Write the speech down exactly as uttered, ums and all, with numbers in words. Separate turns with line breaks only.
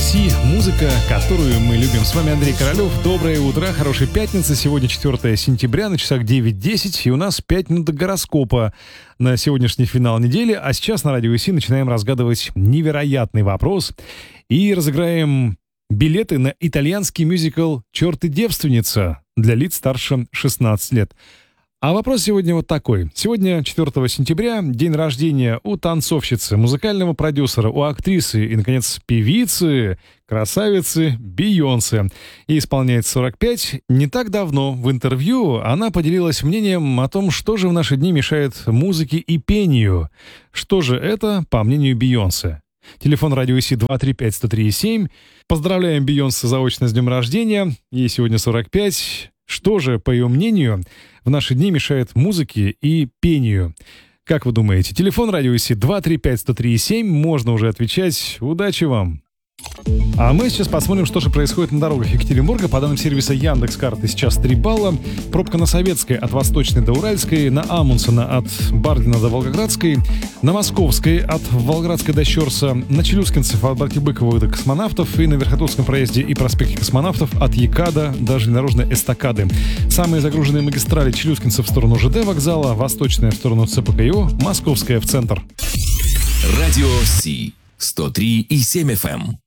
Си, музыка, которую мы любим. С вами Андрей Королёв. Доброе утро, хорошей пятницы. Сегодня четвёртое сентября, на часах девять десять, и у нас пять минут до гороскопа на сегодняшний финал недели. А сейчас на радио Си начинаем разгадывать невероятный вопрос и разыграем билеты на итальянский мюзикл «Чёрт и девственница» для лиц старше шестнадцати лет. А вопрос сегодня вот такой. Сегодня, четвёртого сентября, день рождения у танцовщицы, музыкального продюсера, у актрисы и, наконец, певицы, красавицы Бейонсе. Ей исполняется сорок пять. Не так давно в интервью она поделилась мнением о том, что же в наши дни мешает музыке и пению. Что же это, по мнению Бейонсе? Телефон радио Си два три пять сто три семь. Поздравляем Бейонсе заочно с днем рождения. Ей сегодня сорок пять. Что же, по ее мнению, в наши дни мешает музыке и пению? Как вы думаете? Телефон радио Си два три пять сто три семь. Можно уже отвечать. Удачи вам! А мы сейчас посмотрим, что же происходит на дорогах Екатеринбурга. По данным сервиса Яндекс.Карты сейчас три балла. Пробка на Советской от Восточной до Уральской, на Амундсена от Бардина до Волгоградской, на Московской от Волгоградской до Щорса, на Челюскинцев от Братьев-Быковых до Космонавтов и на Верхотурском проезде и проспекте Космонавтов от Екада до железнодорожной эстакады. Самые загруженные магистрали: Челюскинцев в сторону ЖД вокзала, Восточная в сторону ЦПКИО, Московская в центр.
Радио Си сто три и семь эф эм.